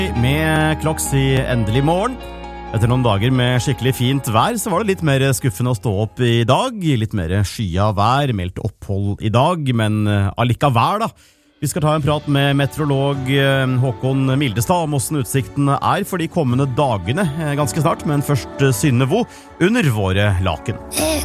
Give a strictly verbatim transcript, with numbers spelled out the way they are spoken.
Med Kloks i endelig morgen. Etter noen dager med skikkelig fint vær, så var det litt mer skuffende å stå opp i dag. Litt mer skya vær, meldt opphold i dag, men allikevel da. Vi skal ta en prat med meteorolog Håkon Mildestad om hvordan utsiktene er for de kommende dagene ganske snart, men først Synnevo under våre laken.